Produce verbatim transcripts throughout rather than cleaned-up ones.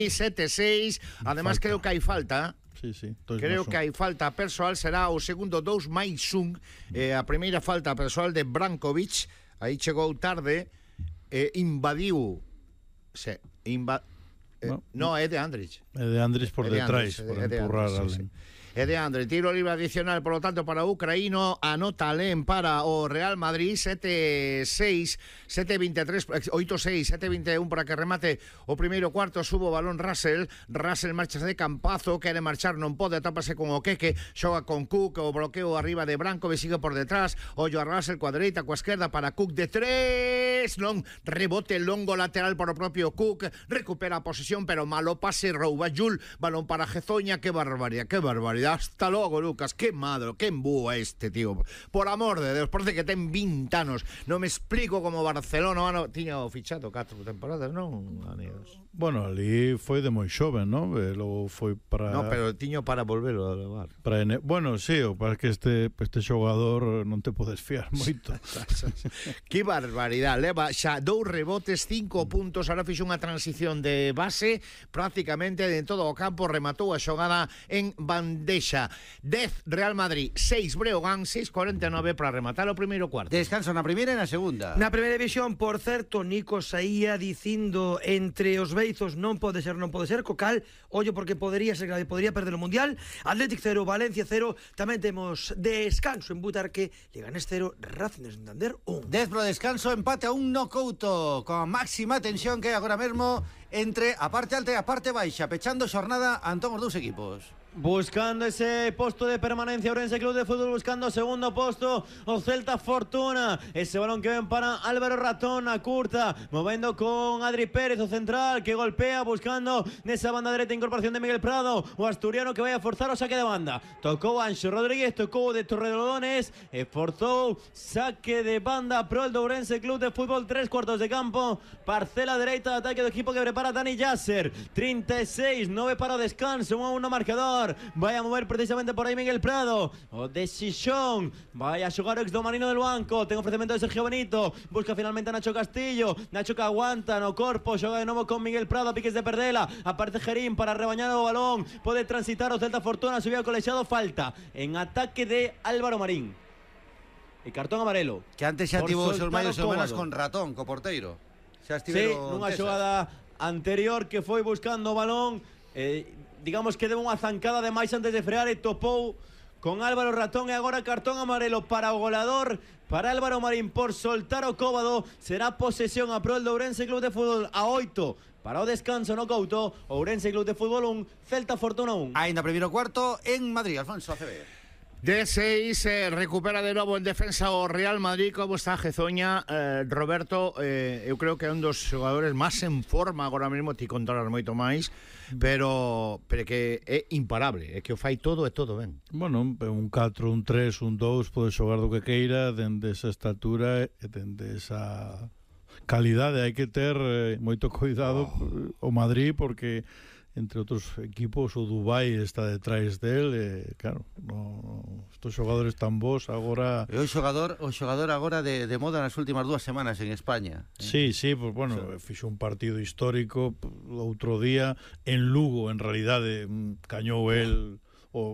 sete seis, además falta. Creo que hai falta. Sí, sí, creo que hai falta persoal, será o segundo dous máis un. Eh, a primeira falta persoal de Brankovic, aí chegou tarde, eh, invadiu, se, inva, eh, no, no, é de Andrich. É de Andrich por de detrás, Andrich, por é de empurrar Andrich, a sí, sí. É de André, tiro libre adicional, por lo tanto, para o ucraíno, anota Alén para o Real Madrid, sete seis, sete veintitrés, oito seis, sete veintiuno para que remate o primeiro cuarto, subo o balón Russell, Russell marcha de campazo, quere marchar, non pode, atápase con o Keke, xoga con Cook, o bloqueo arriba de Brankovic, sigue por detrás, ollo a Russell, coa dereita, coa esquerda para Cook de tres, non, rebote longo lateral por o propio Cook, recupera a posesión, pero malo pase, rouba Jul, balón para Gezoña, que barbaridad, que barbaridad. Hasta logo, Lucas, que madro, que embúa este tío. Por amor de Deus, parece que ten vinte anos. Non me explico como Barcelona ano, tiña fichado catro temporadas, non, amigos? Bueno, ali foi de moi xoven, non? E logo foi para... No, pero tiño para volverlo a levar. Para ene... Bueno, sí, o para que este este xogador non te podes fiar moito. Que barbaridade, leva xa dous rebotes, cinco puntos, ahora fixo unha transición de base, prácticamente en todo o campo, rematou a xogada en bandexa. dez Real Madrid, seis Breogán, seis cuarenta e nove para rematar o primeiro cuarto. Descanso na primeira e na segunda. Na primeira división, por certo, Nico saía dicindo entre os beizos non pode ser, non pode ser, co cal, ollo porque podería ser grave, podería perder o Mundial. Atlético cero, Valencia cero, tamén temos descanso en Butarque, Leganés cero, Racing de Santander un. dez pro descanso, empate a un no Couto, con máxima tensión que hai agora mesmo entre a parte alta e a parte baixa, pechando xornada antón os dous equipos. Buscando ese posto de permanencia, Ourense Club de Fútbol buscando segundo posto, o Celta Fortuna, ese balón que ven para Álvaro Ratón, a curta, movendo con Adri Pérez, o central, que golpea, buscando nesa banda derecha, incorporación de Miguel Prado, o asturiano que vai a forzar o saque de banda, tocou Anxo Rodríguez, tocou de Torrelodones, e forzou saque de banda pro el do Ourense Club de Fútbol, tres cuartos de campo, parcela dereita de ataque do equipo que prepara Dani Yasser, treinta e seis, nove para o descanso, un a uno marcador. Vai a mover precisamente por aí Miguel Prado, o de Xixón, vai a xogar o ex do Marino del Banco, ten ofrecemento de Sergio Benito, busca finalmente a Nacho Castillo, Nacho que aguanta no corpo, xoga de novo con Miguel Prado, a piques de perdela, aparece Gerín para rebañar o balón, pode transitar o Celta Fortuna, subiu colexiado, falta en ataque de Álvaro Marín e cartón amarelo, que antes xa tivo os maios semanas con Ratón, co porteiro, xa estiveron, sí, nunha xogada anterior que foi buscando o balón, eh, digamos que deu unha zancada de máis antes de frear e topou con Álvaro Ratón, e agora cartón amarelo para o goleador, para Álvaro Marín por soltar o cóbado. Será posesión a prol do Ourense Club de Fútbol a oito para o descanso no Couto. Ourense Club de Fútbol un, Celta Fortuna un. Ainda primeiro cuarto en Madrid, Alfonso A C B. De seis, eh, recupera de novo en defensa o Real Madrid. Como está Gezoña? Eh, Roberto, eh, eu creo que é un dos xogadores máis en forma agora mesmo, ti controlas moito máis, pero pero que é imparable, é que o fai todo e todo ben. Bueno, un catro, un tres, un dous, pode xogar do que queira, dende esa estatura e dende esa calidade. Hai que ter eh, moito cuidado oh. o Madrid, porque entre outros equipos o Dubai está detrás del, e claro, no, estos xogadores tan bons agora... É o xogador, o xogador agora de, de moda nas últimas dúas semanas en España. Eh? Sí, sí, pues bueno, o sea, fixo un partido histórico outro día en Lugo, en realidade cañou el o,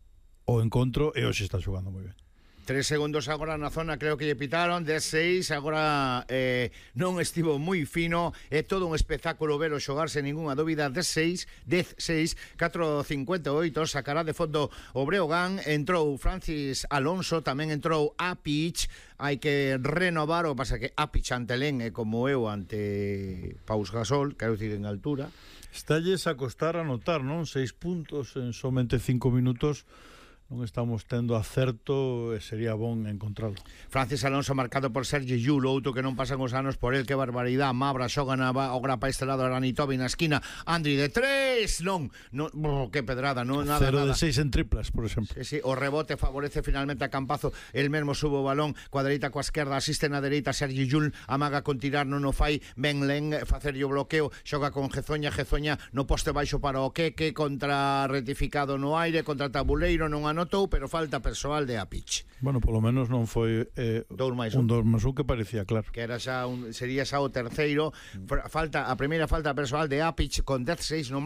o encontro, e hoxe está xogando moi ben. Tres segundos agora na zona, creo que lle pitaron, de seis, agora eh, non estivo moi fino, é todo un espectáculo ver o xogar sen ninguna dúbida. De seis, dez seis, catro cincuenta e oito, sacará de fondo o Breogán, entrou Francis Alonso, tamén entrou Apic, hai que renovar, o pasa que Apic ante Len é como eu ante Paus Gasol, quero dicir en altura. Estalles a costar anotar, non? Seis puntos en somente cinco minutos. Non estamos tendo acerto e sería bon encontralo. Francis Alonso marcado por Sergi Llull, outro que non pasan os anos por el, que barbaridade. Mabra xoga na agora para este lado, Ranitovi na esquina, Andri de tres, non, non oh, que pedrada, non nada, cero nada. de seis en triplas, por exemplo. Sí, sí, o rebote favorece finalmente a Campazo, el mesmo subo o balón, coa dereita coa esquerda, asiste na dereita Sergi Llull, amaga con tirar, non o fai, ben Len facerlle o bloqueo, xoga con Gezoña, Gezoña no poste baixo para o Keke, contra retificado no aire, contra Tabuleiro, non a anotou, pero falta persoal de Apich. Bueno, polo menos non foi eh, Dous máis un un. dos máis un que parecía claro. Que era xa un, sería xa o terceiro. Falta a primeira falta persoal de Apich con dezasseis no